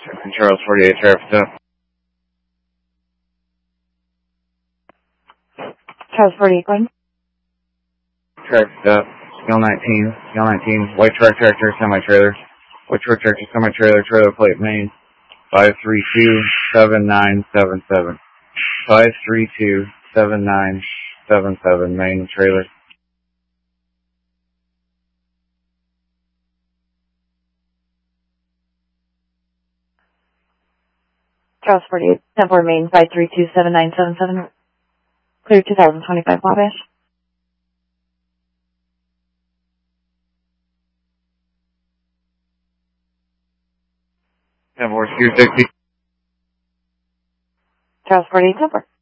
Charles 48, traffic stop. Charles 48, going. Traffic stop. Scale 19, white truck tractor, semi-trailer. White truck tractor, semi-trailer, trailer plate main. 532-7977. 532-7977, main trailer. Charles 48, 10-4 main, 532-7977. Clear 2025 Wabash. Temple Rescue 60. Charles 48, 10-4.